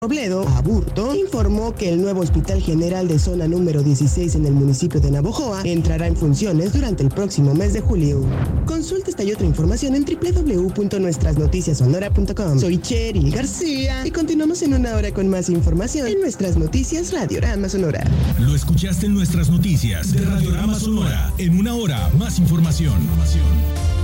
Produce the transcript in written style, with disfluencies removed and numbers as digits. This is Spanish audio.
Robledo, Aburto, informó que el nuevo Hospital General de Zona número 16 en el municipio de Navojoa entrará en funciones durante el próximo mes de julio. Consulta esta y otra información en www.nuestrasnoticiassonora.com. Soy Cheryl García y continuamos en una hora con más información en Nuestras Noticias Radiorama Sonora. Lo escuchaste en Nuestras Noticias de Radiorama Sonora. En una hora, más información.